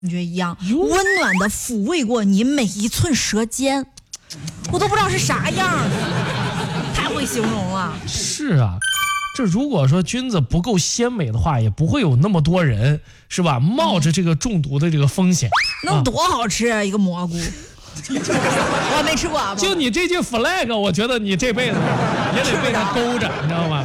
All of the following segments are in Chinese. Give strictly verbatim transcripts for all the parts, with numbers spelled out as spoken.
觉一样，温暖的抚慰过你每一寸舌尖，我都不知道是啥样的，太会形容了。 是啊，这如果说菌子不够鲜美的话，也不会有那么多人是吧？冒着这个中毒的这个风险， 那多好吃啊！一个蘑菇，我还没吃过啊。 就你这句 flag， 我觉得你这辈子也得被它勾着，你知道吗？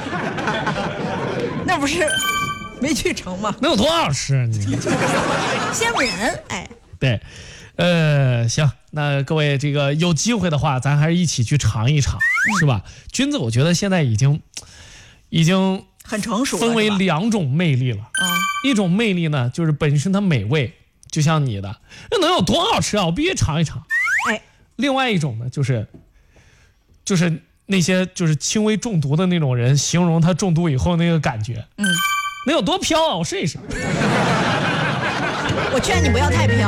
那不是没去成吗？ 那有多好吃啊！你仙人，哎， 对，呃，行，那各位这个有机会的话，咱还是一起去尝一尝，嗯、是吧？菌子，我觉得现在已经已经很成熟了， 分为两种魅力了。啊，一种魅力呢，就是本身它美味，就像你的，那能有多好吃啊？我必须尝一尝。 哎， 另外一种呢，就是就是那些就是轻微中毒的那种人，形容他中毒以后那个感觉，嗯，能有多飘啊？我试一试。 我劝你不要太飘。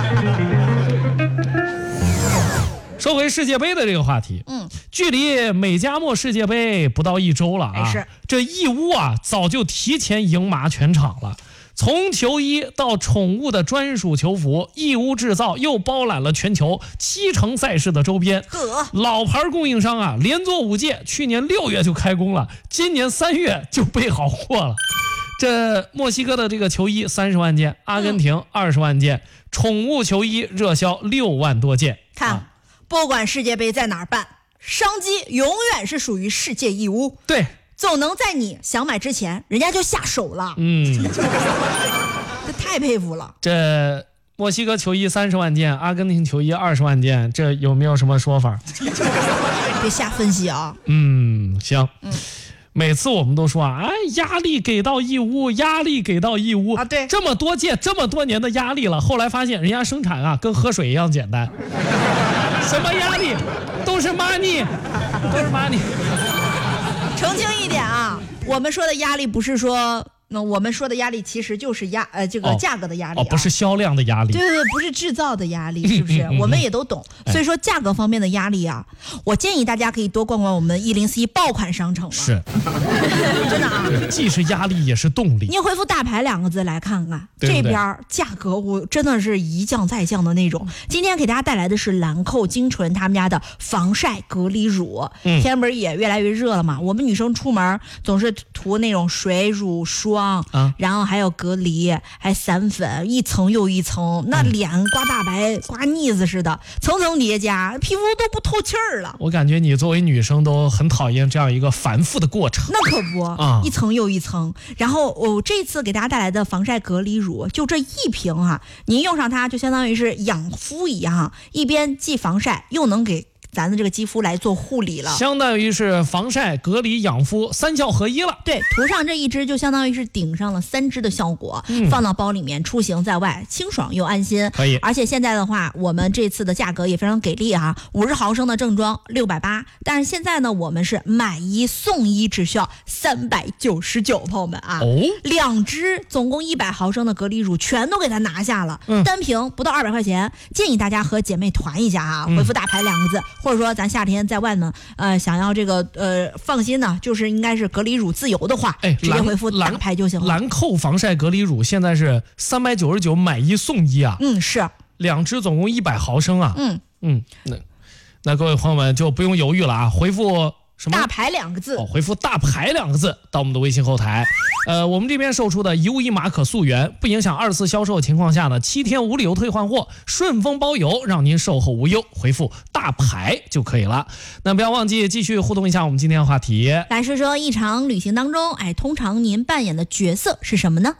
说回世界杯的这个话题，嗯，距离美加墨世界杯不到一周了啊， 是这义乌啊早就提前赢麻全场了。从球衣到宠物的专属球服，义乌制造又包揽了全球七成赛事的周边。老牌供应商啊，连做五届，去年六月就开工了，今年三月就备好货了。这墨西哥的这个球衣三十万件，阿根廷二十万件，嗯、宠物球衣热销六万多件。 看。啊，不管世界杯在哪儿办，商机永远是属于世界义乌。 对， 总能在你想买之前，人家就下手了。 嗯， 这太佩服了。 这墨西哥球衣三十万件，阿根廷球衣二十万件，这有没有什么说法？ 别瞎分析啊。 嗯，行。嗯，每次我们都说啊，哎，压力给到义乌，压力给到义乌啊，对， 这么多届，这么多年的压力了，后来发现人家生产啊，跟喝水一样简单。什么压力？都是 money， 都是 money。 澄清一点啊，我们说的压力不是说。那我们说的压力其实就是压呃这个价格的压力、啊、 哦，不是销量的压力， 对对对，不是制造的压力，是不是？嗯嗯嗯、我们也都懂，所以说价格方面的压力啊，我建议大家可以多逛逛我们一零四一爆款商城了。 是， 真的啊， 既是压力也是动力。 你回复大牌两个字来看看，对对对，这边价格我真的是一降再降的那种。今天给大家带来的是兰蔻精纯他们家的防晒隔离乳，嗯、天不是也越来越热了嘛？我们女生出门总是涂那种水乳霜。啊，然后还有隔离，还散粉，一层又一层，那脸刮大白、刮腻子似的，层层叠加，皮肤都不透气儿了。 我感觉你作为女生都很讨厌这样一个繁复的过程。 那可不啊，一层又一层。然后我、哦、这次给大家带来的防晒隔离乳，就这一瓶哈、啊，您用上它就相当于是养肤一样，一边既防晒又能给咱的这个肌肤来做护理了， 相当于是防晒、隔离、养肤三效合一了。 对，涂上这一支就相当于是顶上了三支的效果，嗯、放到包里面，出行在外清爽又安心。 可以， 而且现在的话，我们这次的价格也非常给力啊，五十毫升的正装六百八，但是现在呢，我们是买一送一，只需要三百九十九，朋友们啊，哦，两支总共一百毫升的隔离乳全都给它拿下了，嗯、单瓶不到二百块钱，建议大家和姐妹团一下啊，回复大牌两个字。嗯，或者说咱夏天在外呢，呃，想要这个呃放心呢，就是应该是隔离乳自由的话，哎，直接回复大牌就行了。 兰蔻防晒隔离乳现在是三百九十九买一送一啊， 嗯，是两支总共一百毫升啊，嗯嗯，那那各位朋友们就不用犹豫了啊，回复什么大牌两个字， 哦，回复大牌两个字到我们的微信后台。呃，我们这边售出的一物一码可溯源，不影响二次销售的情况下呢，七天无理由退换货，顺丰包邮，让您售后无忧。回复大牌就可以了。那不要忘记继续互动一下我们今天的话题， 来说说一场旅行当中，哎，通常您扮演的角色是什么呢？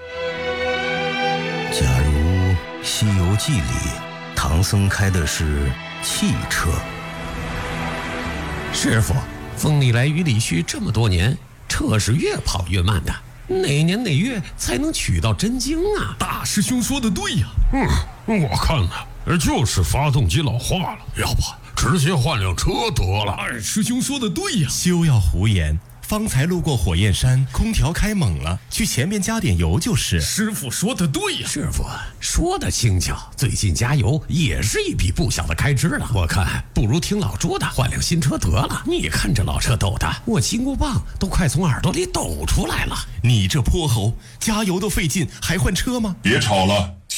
假如《西游记》里唐僧开的是汽车， 师傅，风里来雨里去这么多年，车是越跑越慢的，哪年哪月才能取到真经啊？ 大师兄说的对呀，嗯，我看呢，就是发动机老化了，要不直接换辆车得了。二师兄说的对呀， 休要胡言。方才路过火焰山，空调开猛了，去前面加点油就是。 师傅说的对呀， 师傅说的轻巧，最近加油也是一笔不小的开支了。我看不如听老朱的，换辆新车得了。你看这老车抖的，我金箍棒都快从耳朵里抖出来了。 你这泼猴，加油都费劲，还换车吗？ 别吵了，